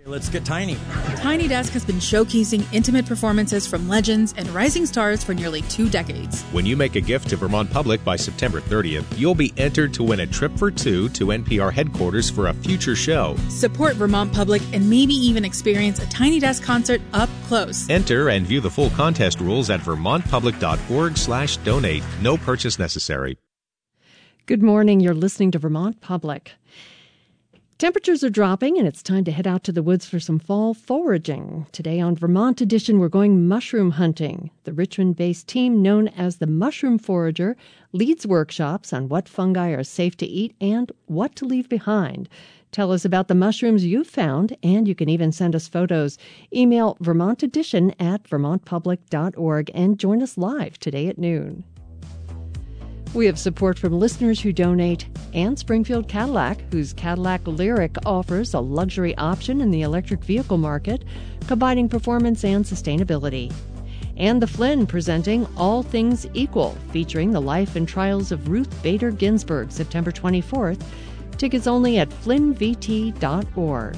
Let's get tiny. Tiny Desk has been showcasing intimate performances from legends and rising stars for nearly 2 decades. When you make a gift to Vermont Public by September 30th, you'll be entered to win a trip for 2 to NPR headquarters for a future show. Support Vermont Public and maybe even experience a Tiny Desk concert up close. Enter and view the full contest rules at vermontpublic.org/donate. No purchase necessary. Good morning. You're listening to Vermont Public. Temperatures are dropping, and it's time to head out to the woods for some fall foraging. Today on Vermont Edition, we're going mushroom hunting. The Richmond-based team known as the Mushroom Forager leads workshops on what fungi are safe to eat and what to leave behind. Tell us about the mushrooms you've found, and you can even send us photos. Email vermontedition@vermontpublic.org and join us live today at noon. We have support from listeners who donate and Springfield Cadillac, whose Cadillac Lyriq offers a luxury option in the electric vehicle market, combining performance and sustainability. And the Flynn presenting All Things Equal, featuring the life and trials of Ruth Bader Ginsburg, September 24th. Tickets only at flynnvt.org.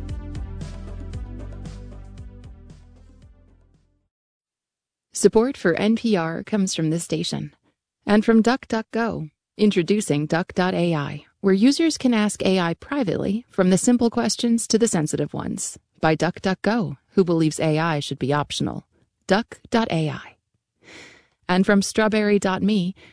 Support for NPR comes from this station. And from DuckDuckGo, introducing Duck.ai, where users can ask AI privately, from the simple questions to the sensitive ones, by DuckDuckGo, who believes AI should be optional. Duck.ai. And from Strawberry.me,